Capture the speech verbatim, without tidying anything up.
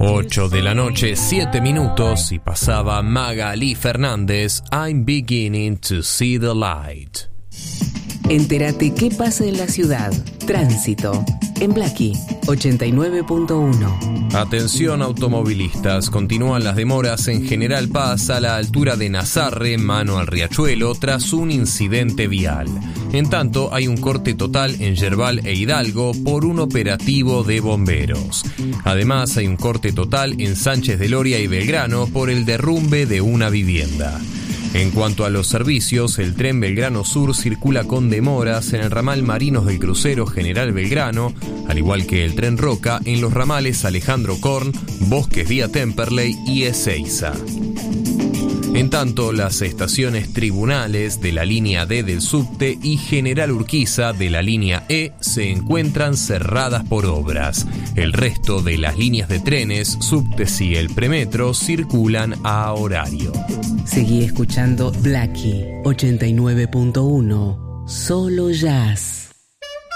ocho de la noche, siete minutos, y pasaba Magali Fernández, I'm beginning to see the light. Entérate qué pasa en la ciudad. Tránsito. En Blackie, ochenta y nueve punto uno. Atención automovilistas, continúan las demoras en General Paz a la altura de Nazarre, mano al Riachuelo, tras un incidente vial. En tanto, hay un corte total en Yerbal e Hidalgo por un operativo de bomberos. Además, hay un corte total en Sánchez de Loria y Belgrano por el derrumbe de una vivienda. En cuanto a los servicios, el tren Belgrano Sur circula con demoras en el ramal Marinos del Crucero General Belgrano, al igual que el tren Roca en los ramales Alejandro Korn, Bosques vía Temperley y Ezeiza. En tanto, las estaciones Tribunales de la línea D del subte y General Urquiza de la línea E se encuentran cerradas por obras. El resto de las líneas de trenes, subtes y el premetro circulan a horario. Seguí escuchando Blackie ochenta y nueve punto uno. Solo jazz.